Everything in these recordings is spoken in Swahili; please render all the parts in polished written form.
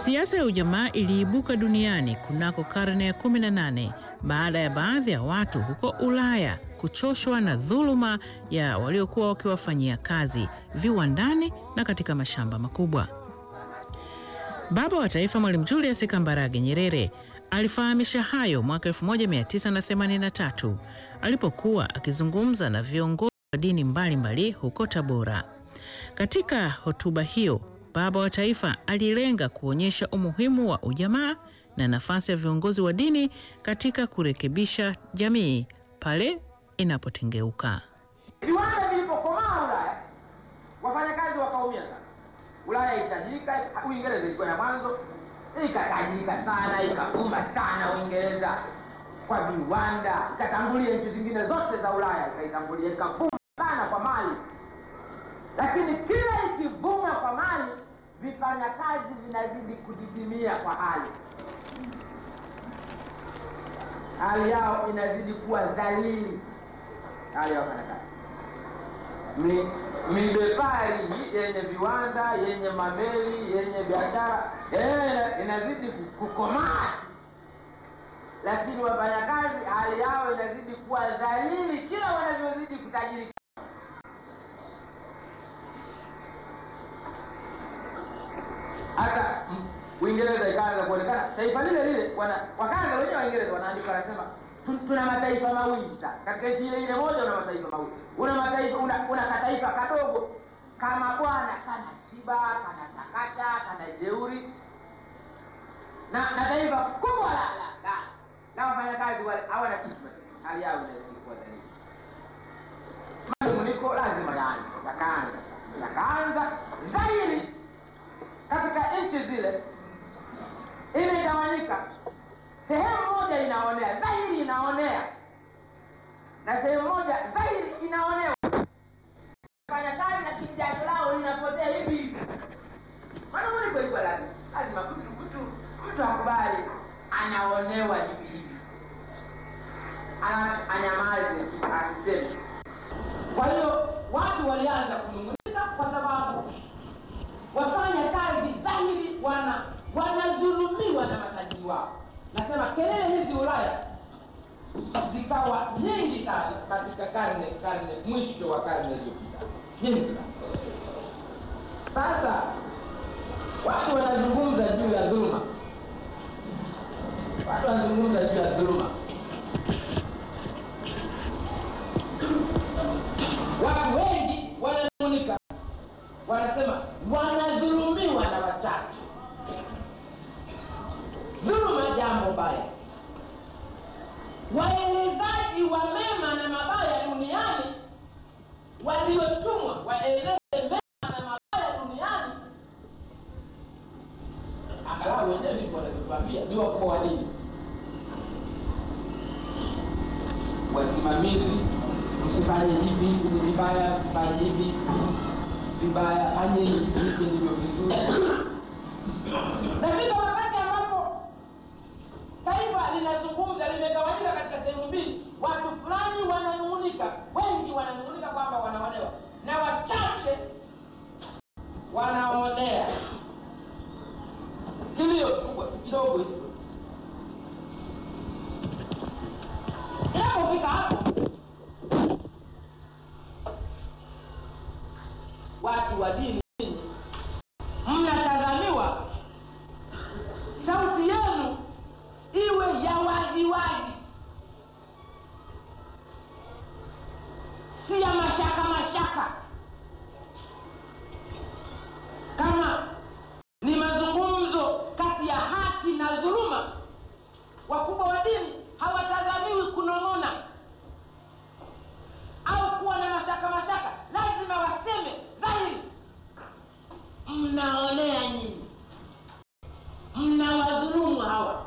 Siasa ya ujamaa iliibuka duniani kunako karne ya 18 baada ya baadhi ya watu huko Ulaya kuchoshwa na dhuluma ya waliokuwa wakiwafanyia kazi viwandani na katika mashamba makubwa. Baba wa taifa Mwalimu Julius Kambarage Nyerere alifahamisha hayo mwaka 1983 alipokuwa akizungumza na viongozi wa dini mbalimbali huko Tabora. Katika hotuba hiyo, baba wa taifa alilenga kuonyesha umuhimu wa ujamaa na nafasi ya viongozi wa dini katika kurekebisha jamii pale inapotengeuka. Viwanda vilipokomaa Ulaya, wafanyakazi wakaumia sana. Ulaya itajirika, Uingereza ilikuwa ya mwanzo, ikatajirika sana, ikavuma sana Uingereza kwa viwanda, ikatangulia nchi zingine zote za Ulaya, ikaitangulia, ikavuma sana kwa mali. Lakini kila ikivuma kwa mali, vifanyakazi vinazidi kudidimia kwa hali yao inazidi kuwa dhalili. Hali ya wafanyakazi midepari yenye viwanda, yenye mameli, yenye biashara inazidi kukomaa, lakini wafanyakazi hali yao inazidi kuwa dhalili kila wanavyozidi kutajirika. Hata Uingereza ikaanza kuonekana taifa lile wakaanza wenyewe Waingereza wanaandika, wanasema tuna mataifa mawili sasa. Katika nchi ile moja una mataifa mawili. Una kataifa kadogo kama bwana, kana shiba, kana takata, kana jeuri. Na taifa kubwa la wafanyakazi wale hawana kitu basi. Hali yao inakuwa dhaifu. Manunguniko lazima yakaanza dhahiri katika nchi zile. Imegawanyika. Sehemu moja inaonea, dhahiri inaonea, na sehemu moja dhahiri inaonewa. Fanya kazi na kijasho lao linapotea hivi. Manunguniko iko lazima mtu akubali anaonewa hivi. Anyamaze asiseme. Kwa hiyo watu walianza kunungunika kwa sababu wafanya kazi dhahiri wanadhulumiwa na matajiri wao. Nasema kelele hizi Ulaya zikawa nyingi sana katika karne mwisho wa karne iliyopita. Nyingi sana. Sasa watu wanazungumza juu ya dhuluma. Watu wengi wananung'unika. Wanasema wanadhulumiwa na wachache. Dhuluma jambo baya. Waelezaji wa mema na mabaya duniani waliotumwa waeleze mema na mabaya duniani, angalau wenyewe ndipo wanatuambia ni wakuu wa dini. Wasimamizi, msifanye hivi ni vibaya, msifanye hivi vibaya, fanye hivi ndivyo vizuri. Na vile wakati ambapo taifa linazungumza limegawanyika katika sehemu mbili, watu fulani wananung'unika, wengi wananung'unika kwamba wanaonewa, na wachache wanaonea. Kilio kikubwa si kidogo hicho. Inapofika hapo, watu wa dini mnatazamiwa sauti yenu iwe ya wazi, si ya mashaka. Kama ni mazungumzo kati ya haki na dhuluma, wakubwa wa dini hawatazamiwi kunong'ona au kuwa na mashaka. Lazima waseme dhahiri, mnaonea nyinyi, mnawadhulumu hawa.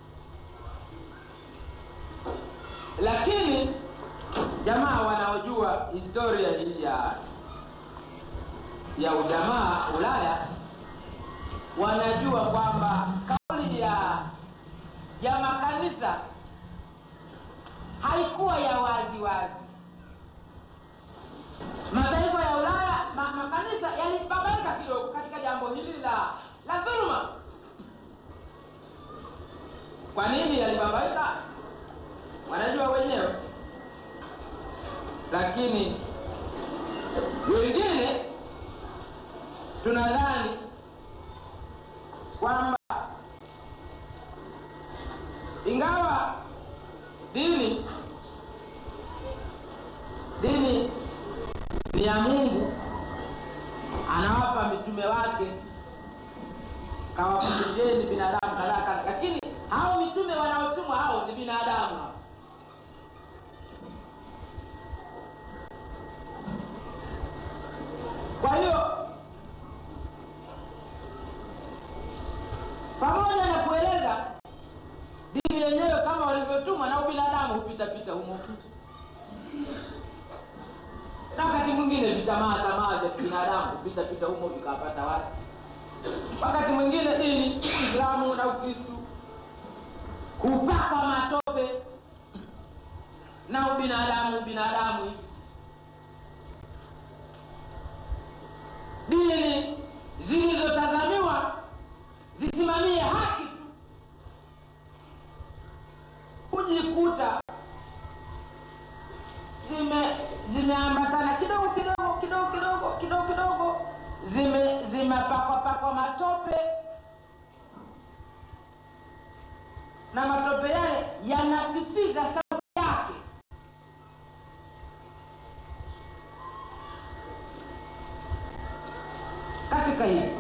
Lakini jamaa wanaojua historia hii ya ujamaa Ulaya wanajua kwamba kauli ya makanisa haikuwa ya wazi. Mataifa ya Ulaya makanisa yalibabaika kidogo katika jambo hili la dhuluma. Kwa nini yalibabaika? Wanajua wenyewe. Lakini wengine tunadhani kwamba ingawa dini ni ya Mungu, anawapa mitume wake kawafundisheni binadamu kadhaa, lakini hao mitume wanaotumwa hao ni binadamu. Kwa hiyo pamoja na kueleza dini yenyewe kama walivyotumwa, na binadamu hupita humo, na wakati mwingine vitamaa vya binadamu hupita humo vikapata watu. Wakati mwingine dini Islamu na Ukristo hupaka matope na binadamu. Dini zilizotazamiwa zisimamie haki tu, kujikuta zimeambatana kidogo zimepakwa matope, na matope yale yanafifiza sauti yake. Katika hili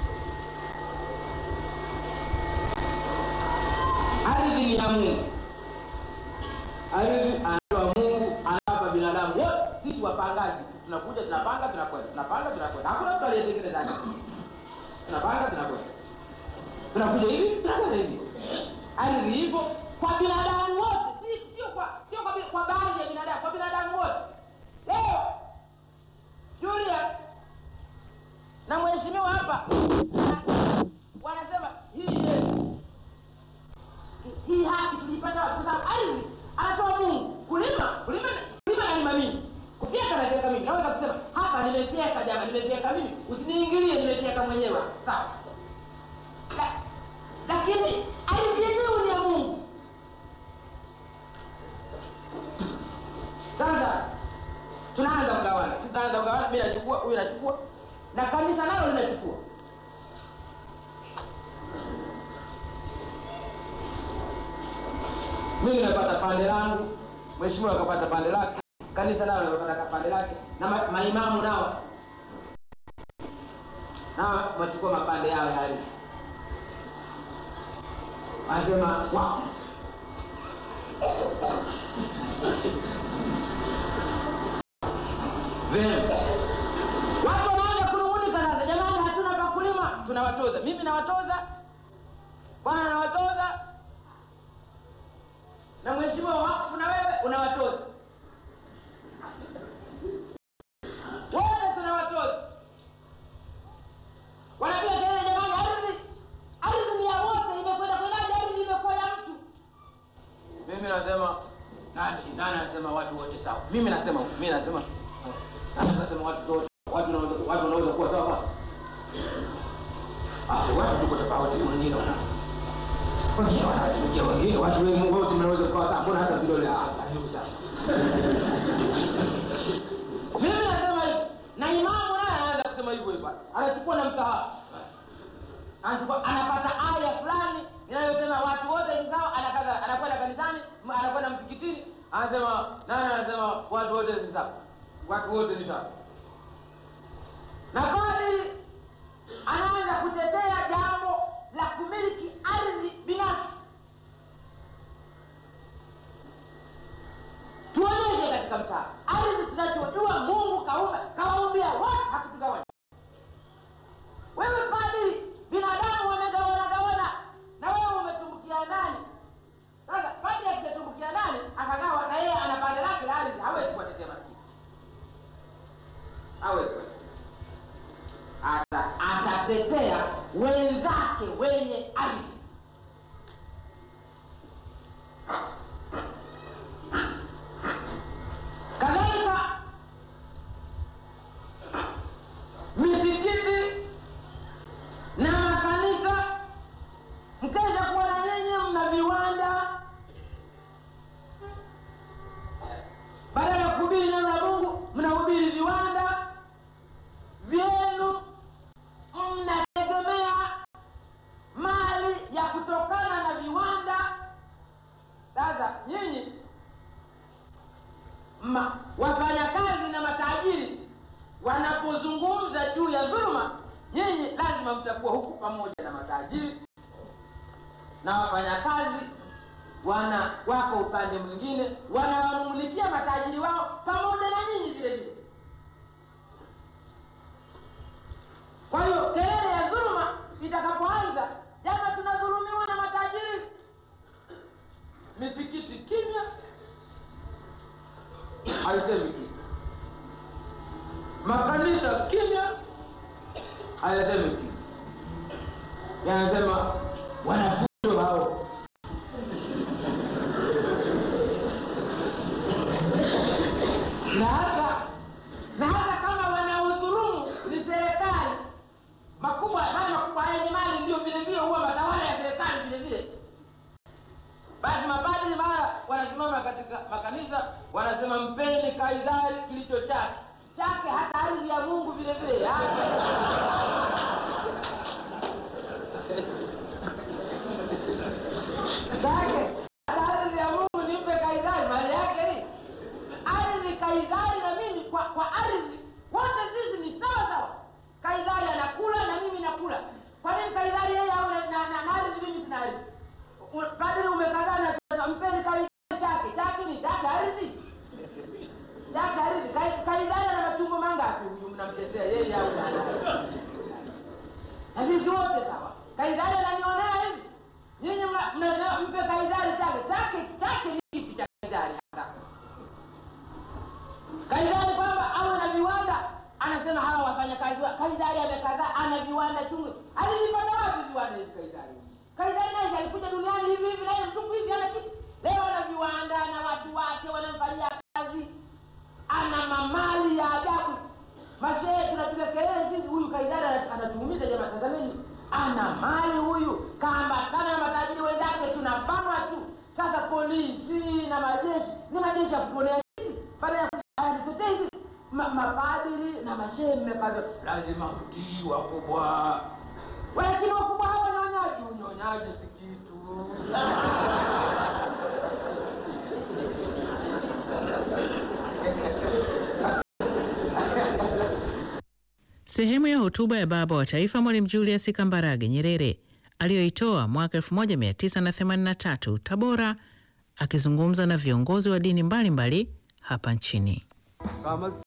ardhi ni ya Mungu, ardhi anatoa Mungu, anawapa binadamu wote. Sisi wapangaji tunakuja, tunapanga, tunakwenda. Hakuna mtu aliyetengeneza nani. Tunapanga, tunakuja hivi, tunakwenda hivi. Ardhi hivyo kwa binadamu wote, sio kwa baadhi ya binadamu, kwa binadamu wote. Leo Julia na mheshimiwa hapa wanasema hii haki tulipata kwa sababu ardhi anatoa Mungu. Kulima na mimi. Kufyeka na fyeka mimi. Naweza kusema hapa nimefyeka jamaa, nimefyeka mimi. Usiniingilie, nimefyeka mwenyewe. Sawa. Lakini ardhi yenyewe ni ya Mungu. Sasa tunaanza kugawana. Mimi nachukua, huyu anachukua, na kanisa nalo linachukua. Mimi napata pande langu, mheshimiwa akapata pande lake, kanisa nalo linapata pande lake, na maimamu nao wachukua mapande yao ya ardhi. Anasema wow. Watu wanaanza kunung'unika sasa, jamani hatuna pa kulima, tunawatoza. Mimi nawatoza, bwana nawatoza, na mheshimiwa wakfu na wewe unawatoza. Wote tunawatoza. Wanapiga kelele, jamani ardhi ni ya wote, imekwenda ardhi imekuwa ya mtu. Mimi nasema nani anasema watu wote sawa? Mimi nasema watu wote, watu wanaweza kuwa sawa. Watu tuko tofauti, wengine watu wengi wote mnaweza kuwa sawa. Mbona hata vidole ndugu sasa? Mimi nasema hivi, na imamu naye anaanza kusema hivyo. Anachukua na msahafu. Anapata aya fulani inayosema watu wote ni sawa, anakwenda kanisani, anakwenda msikitini, anasema watu wote ni sawa. Watu wote ni sawa. Na kadri anaanza kutetea jambo la kumiliki ardhi binafsi, tuonyeshe katika mtaa ardhi tunachojua Mungu kaumbia wote, hakutugawanya. Wewe padri, binadamu wamegawana, na wewe umetumbukia ndani. Sasa padri akishatumbukia ndani akagawa, na yeye ana pande lake la ardhi, hawezi kuwatetea maskini. Atatetea wenzake wenye ardhi. Kadhalika misikiti na makanisa, mkaja kuwa na nyinyi mna viwanja itakuwa huku pamoja na matajiri na wafanyakazi wako upande mwingine, wanawanungunikia matajiri wao pamoja na nyinyi vile vile. Kwa hiyo kelele ya dhuluma itakapoanza, jana tunadhulumiwa na matajiri, misikiti kimya, haisemi kitu. Makanisa kimya, hayasemi kitu. Yanasema wanafunzi hao. Na hata kama wanaudhurumu ni serikali makubwa, yenye mali ndio vile vile huwa matawala ya serikali vile vile. Basi mapadri mara wanasimama katika makanisa wanasema mpeni Kaisari kilicho chake. Hata ardhi ya Mungu vile vile. Hata ardhi ya Mungu nimpe Kaisari mali yake hii. Ardhi Kaisari na mimi kwa ardhi wote sisi ni sawa sawa. Kaisari anakula na mimi nakula. Kwa nini Kaisari yeye au na ardhi mimi sina ardhi? Padri umekazana mpeni Kaisari chake ni chake ardhi. Chake ardhi. Kaisari ana matumbo mangapi huyu mnamtetea yeye au nani? Na sisi wote sawa. Kaisari ananionea hivi. Nyinyi mpe Kaisari chake ni kipi cha Kaisari hata? Kaisari kwamba awe na viwanda, anasema hawa wafanyakazi wa Kaisari amekaza ana viwanda chungu. Alipata wapi viwanda hivi Kaisari? Kaisari naye alikuja duniani hivi naye mtupu hivi ana kitu. Leo ana viwanda na watu wake wanamfanyia kazi. Ana mamali ya ajabu. Mashehe tunapiga kelele sisi, huyu Kaisari anatuumiza jamaa. Tazameni, ana mali huyu, kaambatana na matajiri wenzake, tunabanwa tu. Sasa polisi na majeshi, ni majeshi ya kuponea baada ya kutetezi mapadiri na mashehe mmekaza lazima kutii wakubwa. Lakini wakubwa hawa ni unyonyaji si kitu. Sehemu ya hotuba ya baba wa taifa Mwalimu Julius Kambarage Nyerere aliyoitoa mwaka 1983 Tabora, akizungumza na viongozi wa dini mbalimbali hapa nchini.